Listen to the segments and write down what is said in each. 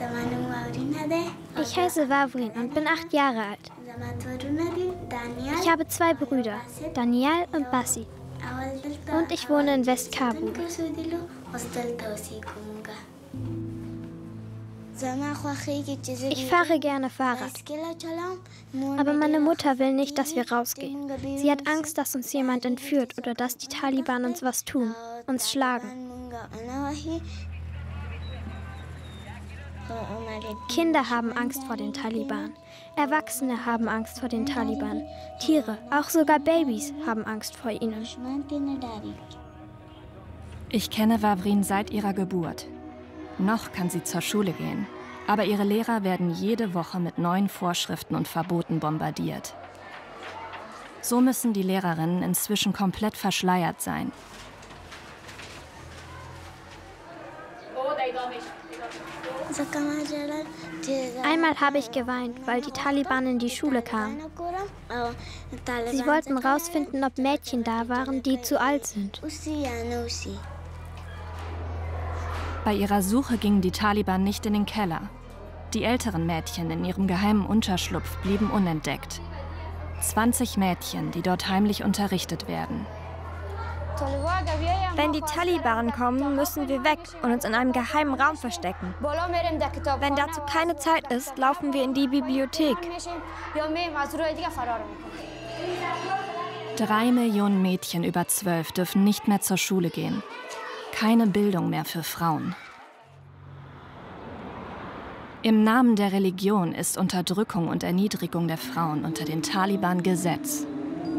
Ich heiße Vavrin und bin 8 Jahre alt. Ich habe 2 Brüder, Daniel und Bassi. Und ich wohne in West-Kabul. Ich fahre gerne Fahrrad. Aber meine Mutter will nicht, dass wir rausgehen. Sie hat Angst, dass uns jemand entführt oder dass die Taliban uns was tun, uns schlagen. Kinder haben Angst vor den Taliban. Erwachsene haben Angst vor den Taliban. Tiere, auch sogar Babys, haben Angst vor ihnen. Ich kenne Vavrin seit ihrer Geburt. Noch kann sie zur Schule gehen. Aber ihre Lehrer werden jede Woche mit neuen Vorschriften und Verboten bombardiert. So müssen die Lehrerinnen inzwischen komplett verschleiert sein. Einmal habe ich geweint, weil die Taliban in die Schule kamen. Sie wollten herausfinden, ob Mädchen da waren, die zu alt sind. Bei ihrer Suche gingen die Taliban nicht in den Keller. Die älteren Mädchen in ihrem geheimen Unterschlupf blieben unentdeckt. 20 Mädchen, die dort heimlich unterrichtet werden. Wenn die Taliban kommen, müssen wir weg und uns in einem geheimen Raum verstecken. Wenn dazu keine Zeit ist, laufen wir in die Bibliothek. 3 Millionen Mädchen über 12 dürfen nicht mehr zur Schule gehen. Keine Bildung mehr für Frauen. Im Namen der Religion ist Unterdrückung und Erniedrigung der Frauen unter den Taliban Gesetz.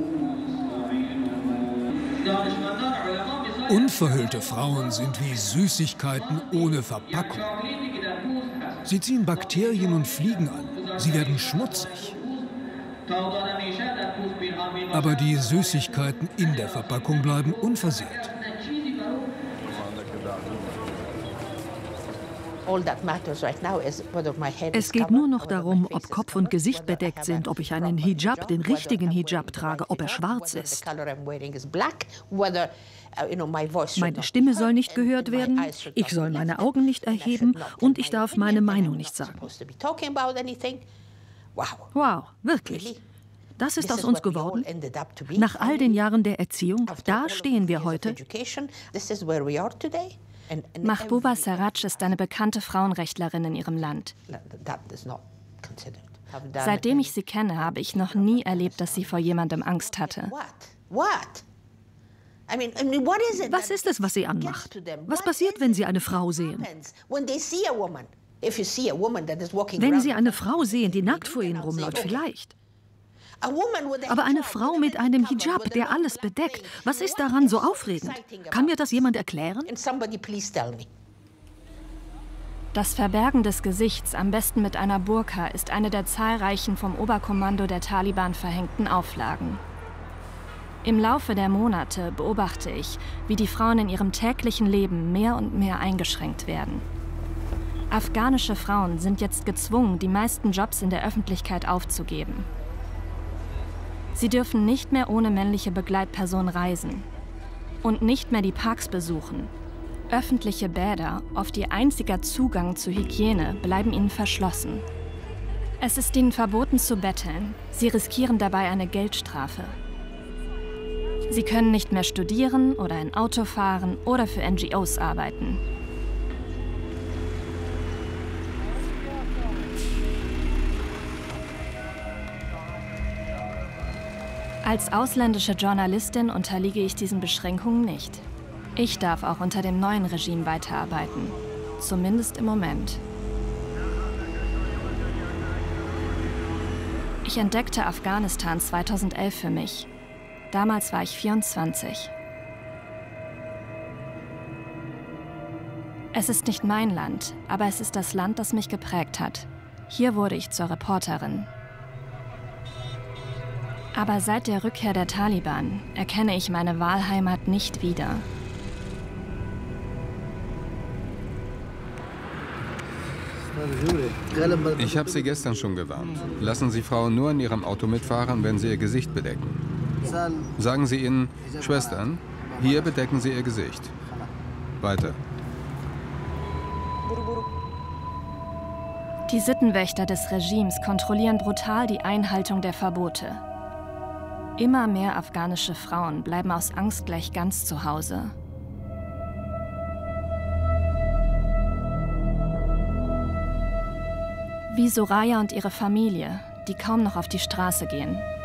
Unverhüllte Frauen sind wie Süßigkeiten ohne Verpackung. Sie ziehen Bakterien und Fliegen an. Sie werden schmutzig. Aber die Süßigkeiten in der Verpackung bleiben unversehrt. Es geht nur noch darum, ob Kopf und Gesicht bedeckt sind, ob ich einen Hijab, den richtigen Hijab trage, ob er schwarz ist. Meine Stimme soll nicht gehört werden, ich soll meine Augen nicht erheben und ich darf meine Meinung nicht sagen. Wow, wirklich. Das ist aus uns geworden. Nach all den Jahren der Erziehung, da stehen wir heute. Mahbouba Sarraj ist eine bekannte Frauenrechtlerin in ihrem Land. Seitdem ich sie kenne, habe ich noch nie erlebt, dass sie vor jemandem Angst hatte. Was ist es, was sie anmacht? Was passiert, wenn sie eine Frau sehen? Wenn sie eine Frau sehen, die nackt vor ihnen rumläuft, vielleicht. Aber eine Frau mit einem Hijab, der alles bedeckt, was ist daran so aufregend? Kann mir das jemand erklären? Das Verbergen des Gesichts, am besten mit einer Burka, ist eine der zahlreichen vom Oberkommando der Taliban verhängten Auflagen. Im Laufe der Monate beobachte ich, wie die Frauen in ihrem täglichen Leben mehr und mehr eingeschränkt werden. Afghanische Frauen sind jetzt gezwungen, die meisten Jobs in der Öffentlichkeit aufzugeben. Sie dürfen nicht mehr ohne männliche Begleitperson reisen und nicht mehr die Parks besuchen. Öffentliche Bäder, oft ihr einziger Zugang zu Hygiene, bleiben ihnen verschlossen. Es ist ihnen verboten zu betteln. Sie riskieren dabei eine Geldstrafe. Sie können nicht mehr studieren oder ein Auto fahren oder für NGOs arbeiten. Als ausländische Journalistin unterliege ich diesen Beschränkungen nicht. Ich darf auch unter dem neuen Regime weiterarbeiten. Zumindest im Moment. Ich entdeckte Afghanistan 2011 für mich. Damals war ich 24. Es ist nicht mein Land, aber es ist das Land, das mich geprägt hat. Hier wurde ich zur Reporterin. Aber seit der Rückkehr der Taliban erkenne ich meine Wahlheimat nicht wieder. Ich habe Sie gestern schon gewarnt. Lassen Sie Frauen nur in Ihrem Auto mitfahren, wenn sie ihr Gesicht bedecken. Sagen Sie ihnen, Schwestern, hier bedecken Sie Ihr Gesicht. Weiter. Die Sittenwächter des Regimes kontrollieren brutal die Einhaltung der Verbote. Immer mehr afghanische Frauen bleiben aus Angst gleich ganz zu Hause. Wie Soraya und ihre Familie, die kaum noch auf die Straße gehen.